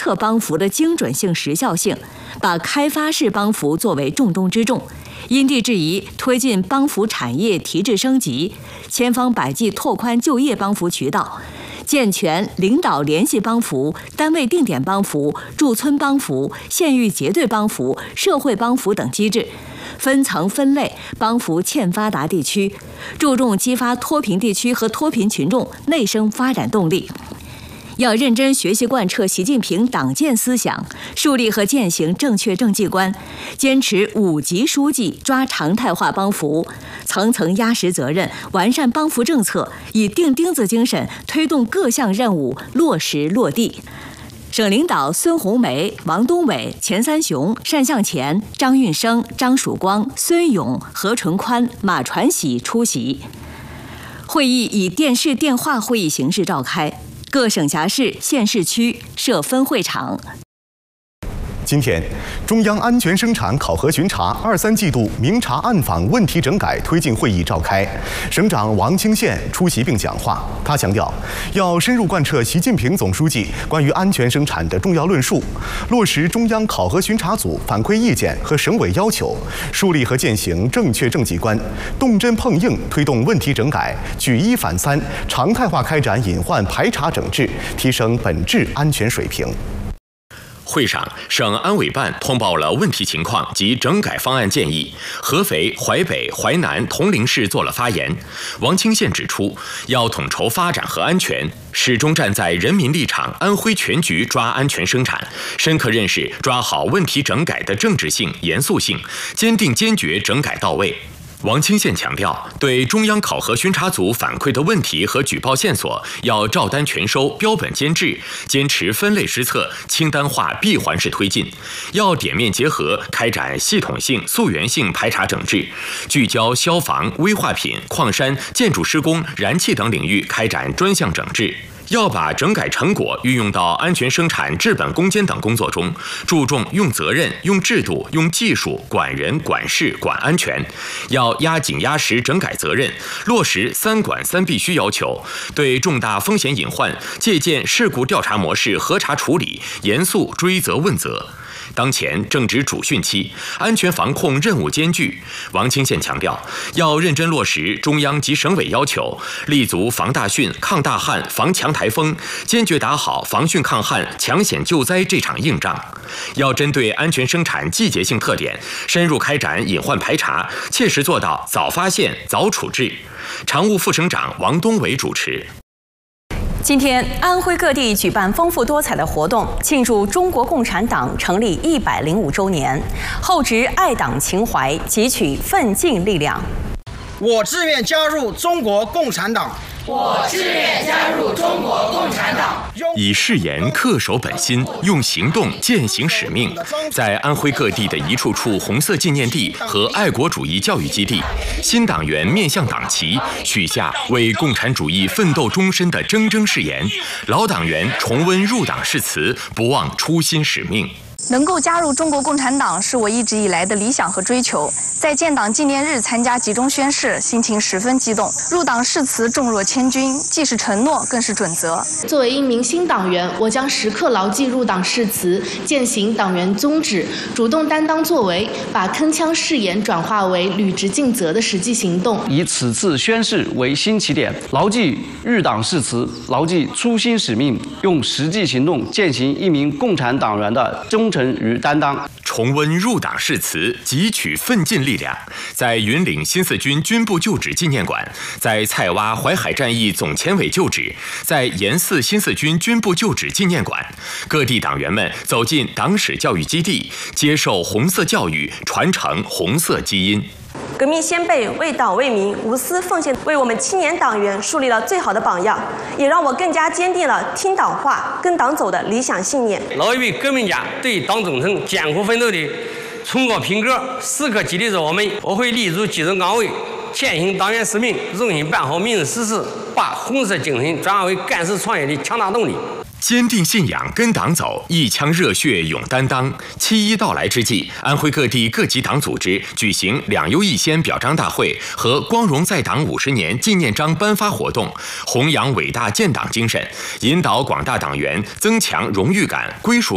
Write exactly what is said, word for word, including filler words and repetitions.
测帮扶的精准性、时效性，把开发式帮扶作为重中之重。因地制宜推进帮扶产业提质升级，千方百计拓宽就业帮扶渠道，健全领导联系帮扶、单位定点帮扶、驻村帮扶、县域结对帮扶、社会帮扶等机制，分层分类帮扶欠发达地区，注重激发脱贫地区和脱贫群众内生发展动力。要认真学习贯彻习近平党建思想，树立和践行正确政绩观，坚持五级书记抓常态化帮扶，层层压实责任，完善帮扶政策，以钉钉子精神推动各项任务落实落地。省领导孙红梅、王东伟、钱三雄、单向前、张运生、张曙光、孙勇、何纯宽、马传喜出席。会议以电视电话会议形式召开。各省辖市、县市区设分会场。 今天，中央安全生产考核巡查二三季度明察暗访问题整改推进会议召开，省长王清县出席并讲话。他强调，要深入贯彻习近平总书记关于安全生产的重要论述，落实中央考核巡查组反馈意见和省委要求，树立和践行正确政绩观，动真碰硬推动问题整改，举一反三，常态化开展隐患排查整治，提升本质安全水平。 会上，省安委办通报了问题情况及整改方案建议。合肥、淮北、淮南、铜陵市做了发言。王清县指出，要统筹发展和安全，始终站在人民立场，安徽全局抓安全生产，深刻认识抓好问题整改的政治性、严肃性，坚定坚决整改到位。王清县强调，对中央考核巡查组反馈的问题和举报线索，要照单全收、标本兼治，坚持分类施策、清单化闭环式推进，要点面结合，开展系统性、溯源性排查整治，聚焦消防、危化品、矿山、建筑施工、燃气等领域开展专项整治。要把整改成果运用到安全生产治本攻坚等工作中，注重用责任、用制度、用技术管人、管事、管安全。要压紧压实整改责任，落实三管三必须要求，对重大风险隐患借鉴事故调查模式核查处理，严肃追责问责。当前正值主汛期，安全防控任务艰巨。王清县强调，要认真落实中央及省委要求，立足防大汛、抗大旱、防强台风，坚决打好防汛抗旱、抢险救灾这场硬仗。要针对安全生产季节性特点，深入开展隐患排查，切实做到早发现、早处置。常务副省长王东伟主持。 今天，安徽各地举办丰富多彩的活动，庆祝中国共产党成立一百零五周年，厚植爱党情怀，汲取奋进力量。 我自愿加入中国共产党。 我志愿加入中国共产党。 以誓言恪守本心，用行动践行使命，在安徽各地的一处处红色纪念地和爱国主义教育基地，新党员面向党旗，许下为共产主义奋斗终身的铮铮誓言；老党员重温入党誓词，不忘初心使命。 能够加入中国共产党是我一直以来的理想和追求。在建党纪念日参加集中宣誓，心情十分激动。入党誓词重若千钧，既是承诺，更是准则。 作为一名新党员，我将时刻牢记入党誓词，践行党员宗旨，主动担当作为，把铿锵誓言转化为履职尽责的实际行动。 以此次宣誓为新起点，牢记入党誓词，牢记初心使命，用实际行动践行一名共产党员的忠诚与担当。 重温入党誓词，汲取奋进力量。在云岭新四军军部旧址纪念馆，在菜洼淮海战役总前委旧址，在延寺新四军军部旧址纪念馆，各地党员们走进党史教育基地，接受红色教育，传承红色基因。 革命先辈为党为民无私奉献，为我们青年党员树立了最好的榜样，也让我更加坚定了听党话、跟党走的理想信念。 老一辈革命家对党忠诚、艰苦奋斗的崇高品格，时刻激励着我们。我会立足基层岗位，践行党员使命，用心办好民生实事，把红色精神转化为干事创业的强大动力。 坚定信仰，跟党走，一腔热血勇担当。七一到来之际，安徽各地各级党组织举行两优一先表彰大会和光荣在党五十年纪念章颁发活动，弘扬伟大建党精神，引导广大党员增强荣誉感、归属